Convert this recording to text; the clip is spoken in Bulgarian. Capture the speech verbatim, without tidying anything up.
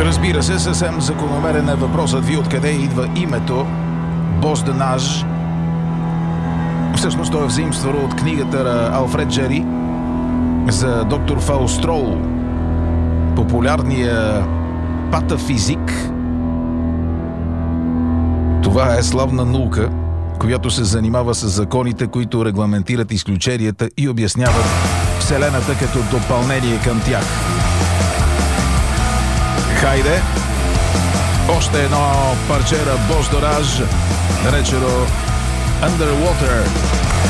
Разбира се, съвсем закономерен е въпросът ви откъде идва името Бозденаж. Всъщност той е взаимствано от книгата на Алфред Джери за доктор Фаустрол, популярния патафизик. Това е славна наука, която се занимава с законите, които регламентират изключенията и обясняват Вселената като допълнение към тях. Хайде! Още едно парче на Бозденаж, наречено Underwater.